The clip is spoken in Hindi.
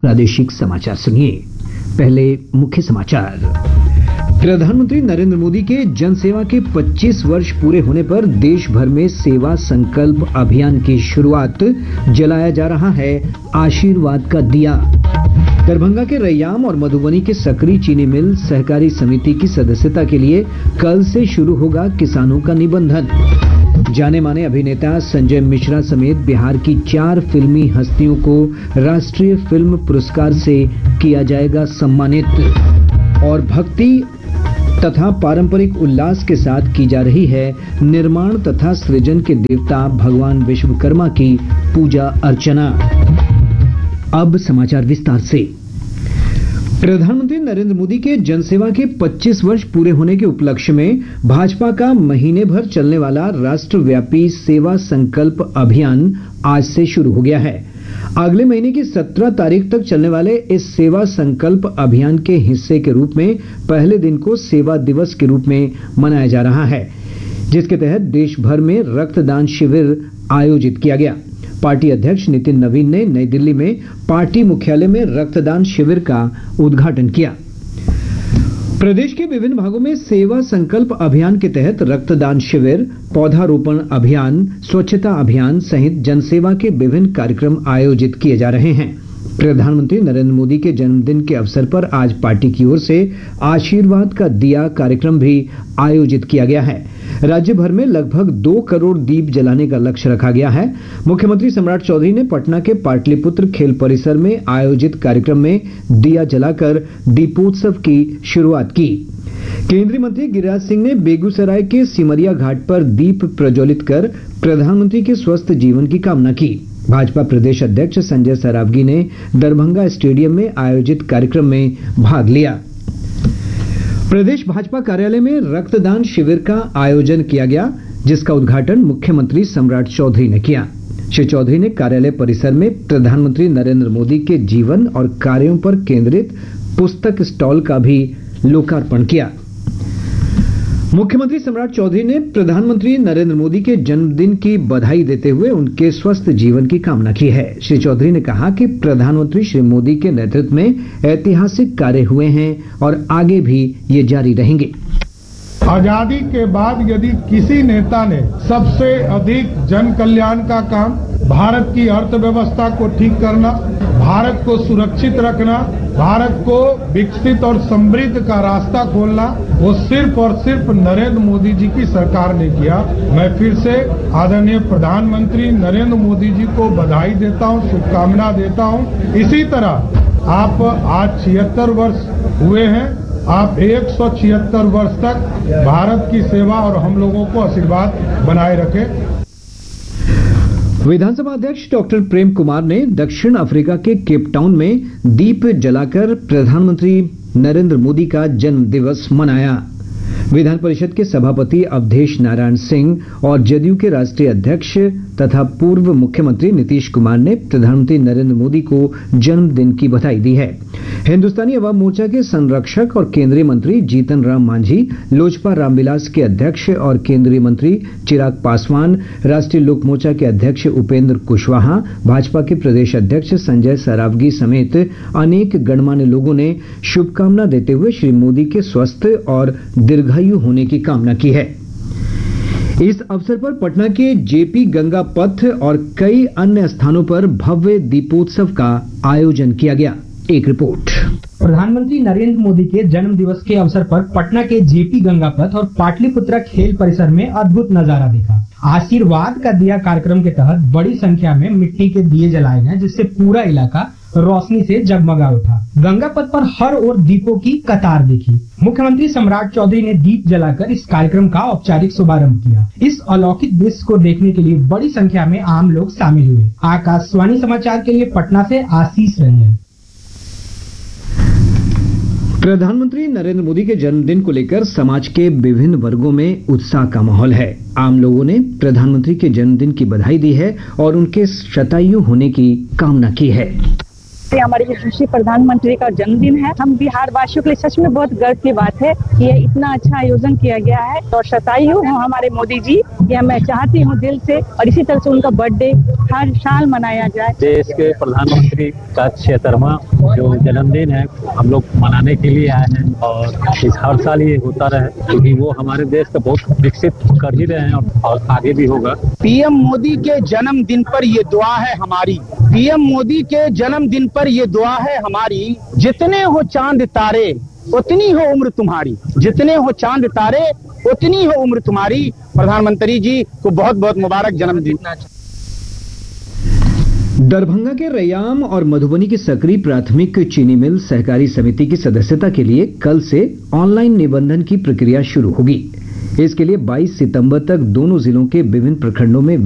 प्रादेशिक समाचार सुनिए। पहले मुख्य समाचार। प्रधानमंत्री नरेंद्र मोदी के जनसेवा के 25 वर्ष पूरे होने पर देश भर में सेवा संकल्प अभियान की शुरुआत। जलाया जा रहा है आशीर्वाद का दिया। दरभंगा के रैयाम और मधुबनी के सकरी चीनी मिल सहकारी समिति की सदस्यता के लिए कल से शुरू होगा किसानों का निबंधन। जाने माने अभिनेता संजय मिश्रा समेत बिहार की 4 फिल्मी हस्तियों को राष्ट्रीय फिल्म पुरस्कार से किया जाएगा सम्मानित। और भक्ति तथा पारंपरिक उल्लास के साथ की जा रही है निर्माण तथा सृजन के देवता भगवान विश्वकर्मा की पूजा अर्चना। अब समाचार विस्तार से। प्रधानमंत्री नरेंद्र मोदी के जनसेवा के 25 वर्ष पूरे होने के उपलक्ष्य में भाजपा का महीने भर चलने वाला राष्ट्रव्यापी सेवा संकल्प अभियान आज से शुरू हो गया है। अगले महीने की 17 तारीख तक चलने वाले इस सेवा संकल्प अभियान के हिस्से के रूप में पहले दिन को सेवा दिवस के रूप में मनाया जा रहा है, जिसके तहत देश भर में रक्तदान शिविर आयोजित किया गया। पार्टी अध्यक्ष नितिन नवीन ने नई दिल्ली में पार्टी मुख्यालय में रक्तदान शिविर का उद्घाटन किया। प्रदेश के विभिन्न भागों में सेवा संकल्प अभियान के तहत रक्तदान शिविर, पौधारोपण अभियान, स्वच्छता अभियान सहित जनसेवा के विभिन्न कार्यक्रम आयोजित किए जा रहे हैं। प्रधानमंत्री नरेंद्र मोदी के जन्मदिन के अवसर पर आज पार्टी की ओर से आशीर्वाद का दिया कार्यक्रम भी आयोजित किया गया है। राज्य भर में लगभग 2 करोड़ दीप जलाने का लक्ष्य रखा गया है। मुख्यमंत्री सम्राट चौधरी ने पटना के पाटलिपुत्र खेल परिसर में आयोजित कार्यक्रम में दिया जलाकर दीपोत्सव की शुरुआत की। केंद्रीय मंत्री गिरिराज सिंह ने बेगूसराय के सिमरिया घाट पर दीप प्रज्वलित कर प्रधानमंत्री के स्वस्थ जीवन की कामना की। भाजपा प्रदेश अध्यक्ष संजय सरावगी ने दरभंगा स्टेडियम में आयोजित कार्यक्रम में भाग लिया। प्रदेश भाजपा कार्यालय में रक्तदान शिविर का आयोजन किया गया, जिसका उद्घाटन मुख्यमंत्री सम्राट चौधरी ने किया। श्री चौधरी ने कार्यालय परिसर में प्रधानमंत्री नरेंद्र मोदी के जीवन और कार्यों पर केंद्रित पुस्तक स्टॉल का भी लोकार्पण किया। मुख्यमंत्री सम्राट चौधरी ने प्रधानमंत्री नरेंद्र मोदी के जन्मदिन की बधाई देते हुए उनके स्वस्थ जीवन की कामना की है। श्री चौधरी ने कहा कि प्रधानमंत्री श्री मोदी के नेतृत्व में ऐतिहासिक कार्य हुए हैं और आगे भी ये जारी रहेंगे। आजादी के बाद यदि किसी नेता ने सबसे अधिक जन कल्याण का काम, भारत की अर्थव्यवस्था को ठीक करना, भारत को सुरक्षित रखना, भारत को विकसित और समृद्ध का रास्ता खोलना, वो सिर्फ और सिर्फ नरेंद्र मोदी जी की सरकार ने किया। मैं फिर से आदरणीय प्रधानमंत्री नरेंद्र मोदी जी को बधाई देता हूं, शुभकामना देता हूं। इसी तरह आप आज 76 वर्ष हुए हैं, आप 176 वर्ष तक भारत की सेवा और हम लोगों को आशीर्वाद बनाए रखें। विधानसभा अध्यक्ष डॉक्टर प्रेम कुमार ने दक्षिण अफ्रीका के केप टाउन में दीप जलाकर प्रधानमंत्री नरेंद्र मोदी का जन्म दिवस मनाया। विधान परिषद के सभापति अवधेश नारायण सिंह और जदयू के राष्ट्रीय अध्यक्ष तथा पूर्व मुख्यमंत्री नीतीश कुमार ने प्रधानमंत्री नरेंद्र मोदी को जन्मदिन की बधाई दी है। हिंदुस्तानी अवाम मोर्चा के संरक्षक और केंद्रीय मंत्री जीतन राम मांझी, लोजपा रामविलास के अध्यक्ष और केंद्रीय मंत्री चिराग पासवान, राष्ट्रीय लोक मोर्चा के अध्यक्ष उपेंद्र कुशवाहा, भाजपा के प्रदेश अध्यक्ष संजय सरावगी समेत अनेक गणमान्य लोगों ने शुभकामना देते हुए श्री मोदी के स्वस्थ और दीर्घायु होने की कामना की है। इस अवसर पर पटना के जेपी गंगा पथ और कई अन्य स्थानों पर भव्य दीपोत्सव का आयोजन किया गया। एक रिपोर्ट। प्रधानमंत्री नरेंद्र मोदी के जन्म दिवस के अवसर पर पटना के जेपी गंगा पथ और पाटलिपुत्र खेल परिसर में अद्भुत नजारा देखा। आशीर्वाद का दिया कार्यक्रम के तहत बड़ी संख्या में मिट्टी के दिए जलाए गए, जिससे पूरा इलाका रोशनी से जगमगा उठा। गंगा पथ पर हर ओर दीपों की कतार दिखी। मुख्यमंत्री सम्राट चौधरी ने दीप जलाकर इस कार्यक्रम का औपचारिक शुभारंभ किया। इस अलौकिक दृश्य को देखने के लिए बड़ी संख्या में आम लोग शामिल हुए। आकाशवाणी समाचार के लिए पटना से आशीष रंजन। प्रधानमंत्री नरेंद्र मोदी के जन्मदिन को लेकर समाज के विभिन्न वर्गों में उत्साह का माहौल है। आम लोगों ने प्रधानमंत्री के जन्मदिन की बधाई दी है और उनके शतायु होने की कामना की है। हमारे यशस्वी प्रधानमंत्री का जन्मदिन है। हम बिहार वासियों के लिए सच में बहुत गर्व की बात है कि ये इतना अच्छा आयोजन किया गया है और शतायु हो हमारे मोदी जी, यह मैं चाहती हूँ दिल से, और इसी तरह से उनका बर्थडे हर साल मनाया जाए। देश के प्रधानमंत्री का 76वां जो जन्मदिन है हम लोग मनाने के लिए आए हैं और इस हर साल ये होता रहे क्योंकि वो हमारे देश को बहुत विकसित कर ही रहे हैं और आगे भी होगा। पीएम मोदी के जन्मदिन पर ये दुआ है हमारी, पीएम मोदी के जन्मदिन पर ये दुआ है हमारी, जितने हो चांद तारे उतनी हो उम्र तुम्हारी, जितने हो चांद तारे उतनी हो उम्र तुम्हारी। प्रधानमंत्री जी को बहुत बहुत मुबारक जन्मदिन। दरभंगा के रैयाम और मधुबनी की सकरी प्राथमिक चीनी मिल सहकारी समिति की सदस्यता के लिए कल से ऑनलाइन निबंधन की प्रक्रिया शुरू होगी। इसके लिए 22 सितंबर तक दोनों जिलों के विभिन्न प्रखंडों में